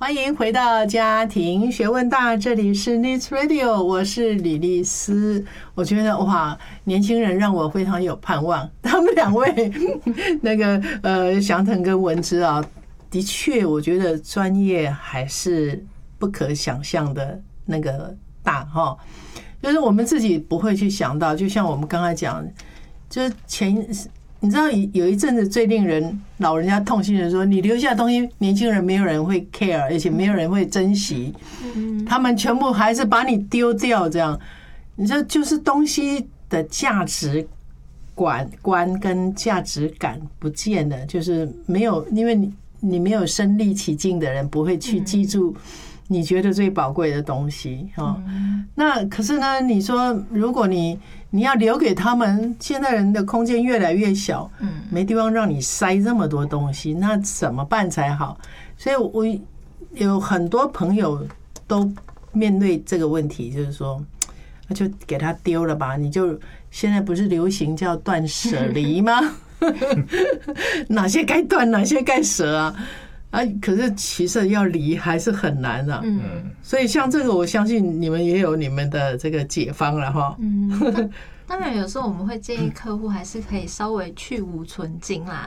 欢迎回到家庭学问大，这里是 Needs Radio， 我是李丽丝。我觉得哇，年轻人让我非常有盼望。他们两位那个祥腾跟文芝啊，的确，我觉得专业还是不可想象的那个大哈。就是我们自己不会去想到，就像我们刚才讲，就是你知道有一阵子最令人老人家痛心的说，你留下的东西，年轻人没有人会 care， 而且没有人会珍惜，他们全部还是把你丢掉，这样，你说就是东西的价值观跟价值感不见了，就是没有，因为你没有身历其境的人不会去记住你觉得最宝贵的东西哈。那可是呢，你说如果你要留给他们，现在人的空间越来越小，没地方让你塞这么多东西，那怎么办才好？所以我有很多朋友都面对这个问题，就是说，那就给他丢了吧。你就现在不是流行叫断舍离吗？哪些该断，哪些该舍啊？可是其实要离还是很难啊。所以像这个，我相信你们也有你们的这个解方了哈。 当然，有时候我们会建议客户还是可以稍微去无存菁啦，